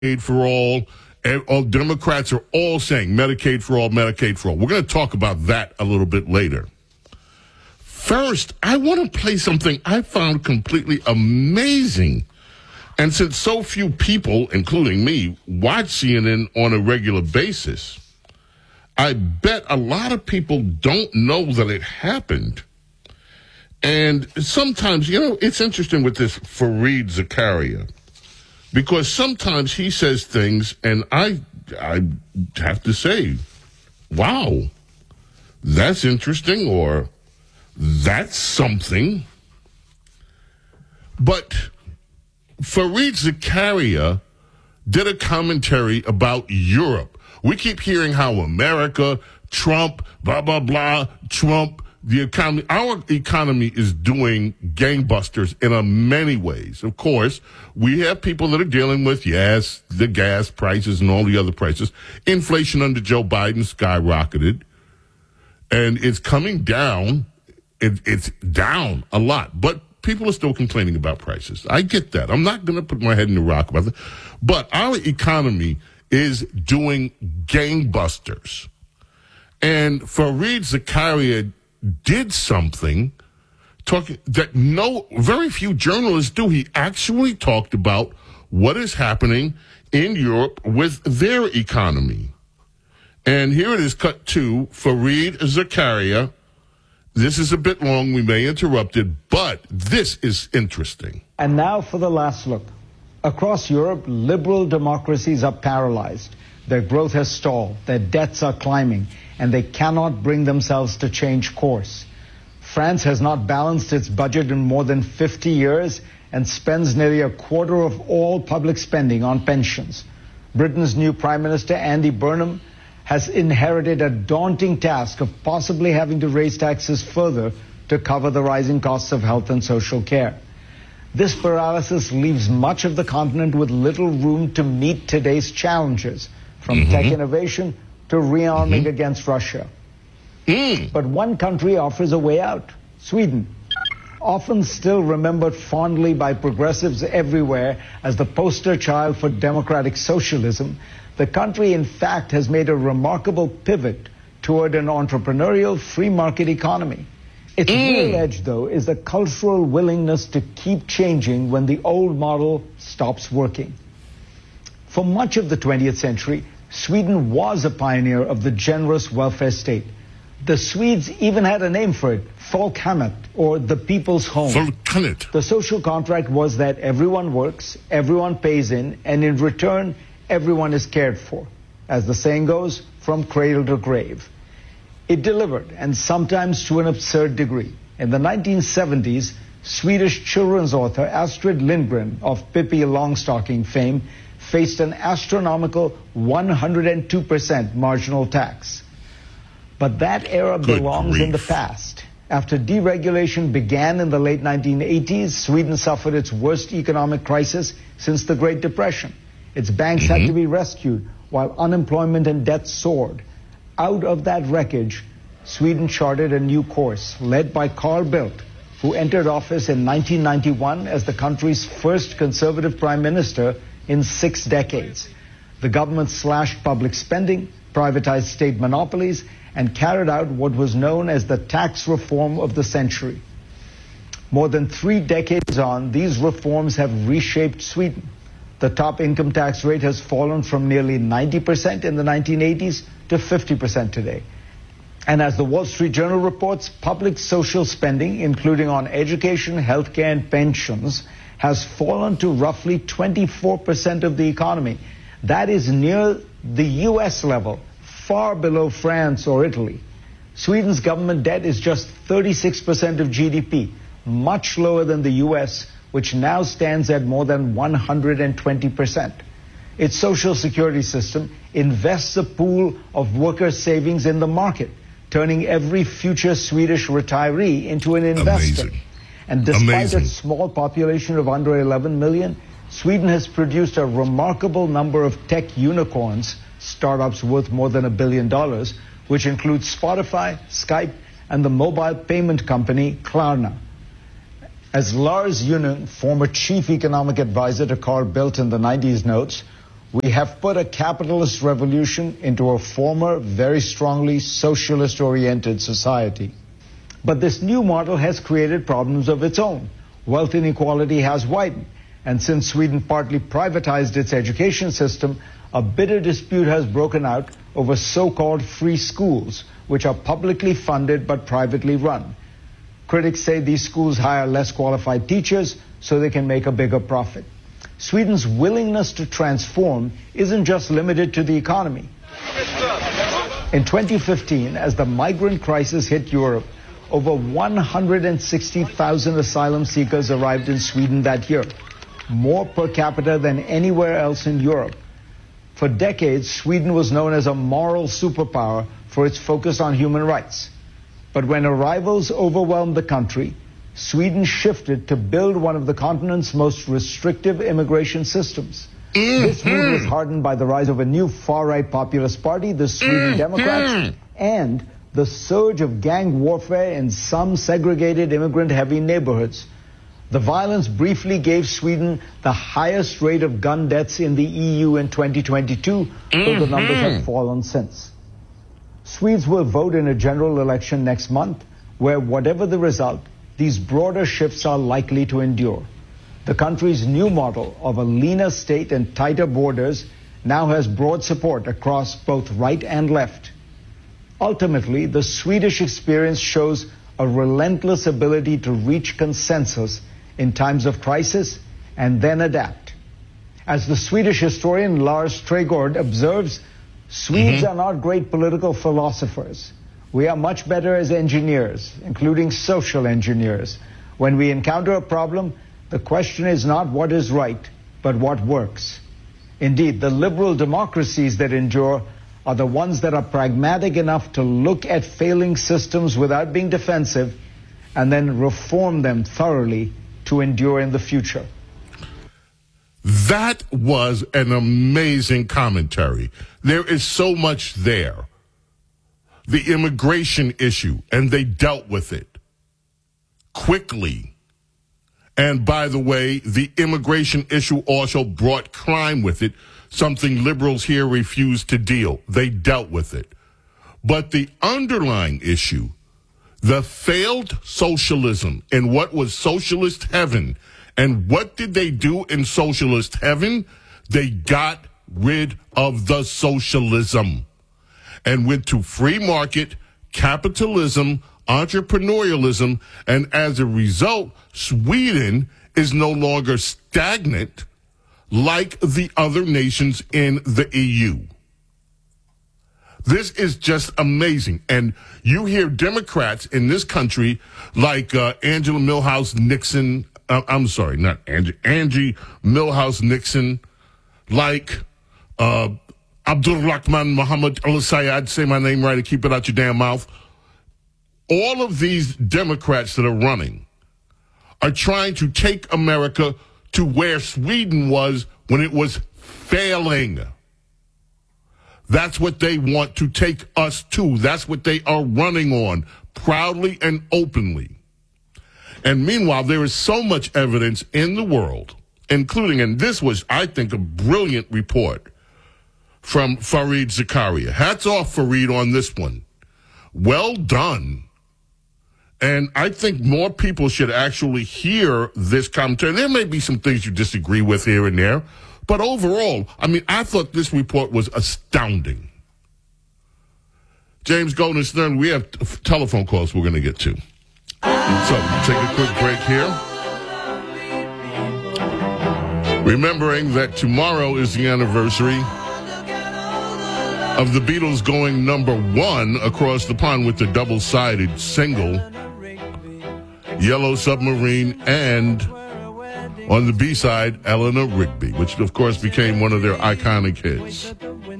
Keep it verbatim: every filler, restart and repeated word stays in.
Medicaid for all. And all Democrats are all saying Medicaid for all, Medicaid for all. We're going to talk about that a little bit later. First, I want to play something I found completely amazing. And since so few people, including me, watch C N N on a regular basis, I bet a lot of people don't know that it happened. And sometimes, you know, it's interesting with this Fareed Zakaria, because sometimes he says things, and I, I have to say, wow, that's interesting, or that's something. But Fareed Zakaria did a commentary about Europe. We keep hearing how America, Trump, blah, blah, blah, Trump, the economy. Our economy is doing gangbusters in a many ways. Of course, we have people that are dealing with, yes, the gas prices and all the other prices. Inflation under Joe Biden skyrocketed, and it's coming down. It, it's down a lot, but people are still complaining about prices. I get that. I'm not going to put my head in the rock about that. But our economy is doing gangbusters. And Fareed Zakaria did something talking that no, very few journalists do. He actually talked about what is happening in Europe with their economy. And here it is, cut to Fareed Zakaria. This is a bit long. We may interrupt it, but this is interesting. And now for the last look. Across Europe, liberal democracies are paralyzed. Their growth has stalled, their debts are climbing, and they cannot bring themselves to change course. France has not balanced its budget in more than fifty years and spends nearly a quarter of all public spending on pensions. Britain's new Prime Minister, Andy Burnham, has inherited a daunting task of possibly having to raise taxes further to cover the rising costs of health and social care. This paralysis leaves much of the continent with little room to meet today's challenges, from mm-hmm. tech innovation to rearming mm-hmm. against Russia. Mm. But one country offers a way out, Sweden. Often still remembered fondly by progressives everywhere as the poster child for democratic socialism, the country, in fact, has made a remarkable pivot toward an entrepreneurial free market economy. Its mm. real edge, though, is the cultural willingness to keep changing when the old model stops working. For much of the twentieth century, Sweden was a pioneer of the generous welfare state. The Swedes even had a name for it, Folkhemmet, or the people's home. Folkhemmet. The social contract was that everyone works, everyone pays in, and in return, everyone is cared for. As the saying goes, from cradle to grave. It delivered, and sometimes to an absurd degree. In the nineteen seventies, Swedish children's author Astrid Lindgren of Pippi Longstocking fame faced an astronomical one hundred two percent marginal tax. But that era Good belongs grief. in the past. After deregulation began in the late nineteen eighties, Sweden suffered its worst economic crisis since the Great Depression. Its banks mm-hmm. had to be rescued while unemployment and debt soared. Out of that wreckage, Sweden charted a new course, led by Carl Bildt, who entered office in nineteen ninety-one as the country's first conservative prime minister in six decades. The government slashed public spending, privatized state monopolies, and carried out what was known as the tax reform of the century. More than three decades on, these reforms have reshaped Sweden. The top income tax rate has fallen from nearly ninety percent in the nineteen eighties to fifty percent today. And as the Wall Street Journal reports, public social spending, including on education, healthcare, and pensions, has fallen to roughly twenty-four percent of the economy. That is near the U S level, far below France or Italy. Sweden's government debt is just thirty-six percent of G D P, much lower than the U S, which now stands at more than one hundred twenty percent. Its social security system invests a pool of workers' savings in the market, turning every future Swedish retiree into an investor. Amazing. And despite Amazing. its small population of under eleven million, Sweden has produced a remarkable number of tech unicorns, startups worth more than a billion dollars, which includes Spotify, Skype, and the mobile payment company Klarna. As Lars Junung, former chief economic advisor to Carl Bildt in the nineties, notes, We have put a capitalist revolution into a former, very strongly socialist-oriented society. But this new model has created problems of its own. Wealth inequality has widened. And since Sweden partly privatized its education system, a bitter dispute has broken out over so-called free schools, which are publicly funded but privately run. Critics say these schools hire less qualified teachers so they can make a bigger profit. Sweden's willingness to transform isn't just limited to the economy. In twenty fifteen, as the migrant crisis hit Europe, over one hundred sixty thousand asylum seekers arrived in Sweden that year, more per capita than anywhere else in Europe. For decades, Sweden was known as a moral superpower for its focus on human rights. But when arrivals overwhelmed the country, Sweden shifted to build one of the continent's most restrictive immigration systems. Mm-hmm. This move was hardened by the rise of a new far-right populist party, the Sweden mm-hmm. Democrats, and the surge of gang warfare in some segregated immigrant-heavy neighborhoods. The violence briefly gave Sweden the highest rate of gun deaths in the E U in twenty twenty-two, mm-hmm. though the numbers have fallen since. Swedes will vote in a general election next month, where whatever the result, these broader shifts are likely to endure. The country's new model of a leaner state and tighter borders now has broad support across both right and left. Ultimately, the Swedish experience shows a relentless ability to reach consensus in times of crisis and then adapt. As the Swedish historian Lars Trägård observes, Swedes mm-hmm. are not great political philosophers. We are much better as engineers, including social engineers. When we encounter a problem, the question is not what is right, but what works. Indeed, the liberal democracies that endure are the ones that are pragmatic enough to look at failing systems without being defensive and then reform them thoroughly to endure in the future. That was an amazing commentary. There is so much there. The immigration issue, and they dealt with it quickly. And by the way, the immigration issue also brought crime with it, something liberals here refuse to deal. They dealt with it. But the underlying issue, the failed socialism and what was socialist heaven, and what did they do in socialist heaven? They got rid of the socialism and went to free market, capitalism, entrepreneurialism, and as a result, Sweden is no longer stagnant like the other nations in the E U. This is just amazing. And you hear Democrats in this country like uh, Angela Milhouse Nixon, uh, I'm sorry, not Angie, Angie Milhouse Nixon, like uh, Abdulrahman Muhammad al-Sayed, say my name right and keep it out your damn mouth. All of these Democrats that are running are trying to take America to where Sweden was when it was failing. That's what they want to take us to. That's what they are running on, proudly and openly. And meanwhile, there is so much evidence in the world, including, and this was, I think, a brilliant report from Fareed Zakaria. Hats off, Fareed, on this one. Well done. And I think more people should actually hear this commentary. There may be some things you disagree with here and there, but overall, I mean, I thought this report was astounding. James Golden Stern, we have t- telephone calls we're going to get to. So, take a quick break here. Remembering that tomorrow is the anniversary of the Beatles going number one across the pond with the double-sided single, Yellow Submarine, and on the B-side, Eleanor Rigby, which of course became one of their iconic hits.